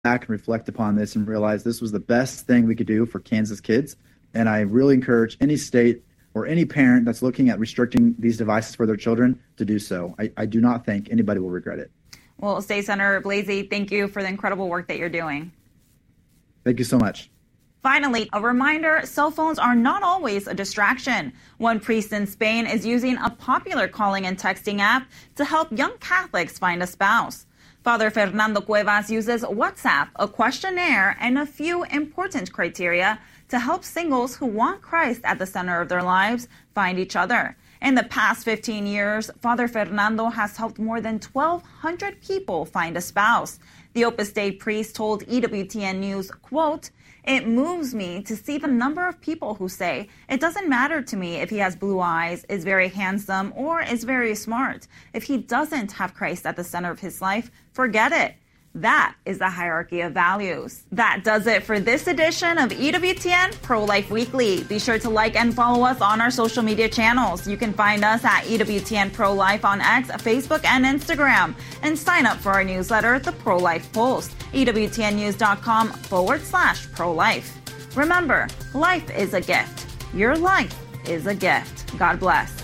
back and reflect upon this and realize this was the best thing we could do for Kansas kids. And I really encourage any state or any parent that's looking at restricting these devices for their children to do so. I do not think anybody will regret it. Well, State Senator Blasey, thank you for the incredible work that you're doing. Thank you so much. Finally, a reminder, cell phones are not always a distraction. One priest in Spain is using a popular calling and texting app to help young Catholics find a spouse. Father Fernando Cuevas uses WhatsApp, a questionnaire, and a few important criteria to help singles who want Christ at the center of their lives find each other. In the past 15 years, Father Fernando has helped more than 1,200 people find a spouse. The Opus Dei priest told EWTN News, quote, "It moves me to see the number of people who say, it doesn't matter to me if he has blue eyes, is very handsome, or is very smart. If he doesn't have Christ at the center of his life, forget it." That is the hierarchy of values. That does it for this edition of EWTN Pro-Life Weekly. Be sure to like and follow us on our social media channels. You can find us at EWTN Pro-Life on X, Facebook, and Instagram. And sign up for our newsletter, The Pro-Life Pulse, EWTNnews.com/pro-life. Remember, life is a gift. Your life is a gift. God bless.